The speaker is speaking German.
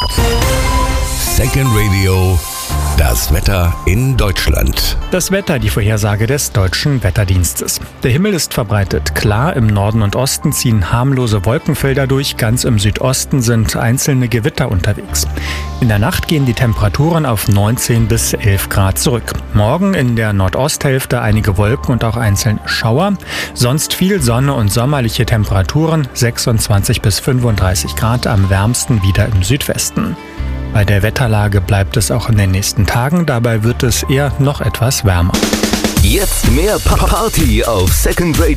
Second Radio, das Wetter in Deutschland. Das Wetter, die Vorhersage des Deutschen Wetterdienstes. Der Himmel ist verbreitet klar, im Norden und Osten ziehen harmlose Wolkenfelder durch, ganz im Südosten sind einzelne Gewitter unterwegs. In der Nacht gehen die Temperaturen auf 19 bis 11 Grad zurück. Morgen in der Nordosthälfte einige Wolken und auch einzelne Schauer. Sonst viel Sonne und sommerliche Temperaturen, 26 bis 35 Grad, am wärmsten wieder im Südwesten. Bei der Wetterlage bleibt es auch in den nächsten Tagen, dabei wird es eher noch etwas wärmer. Jetzt mehr Party auf Second Radio.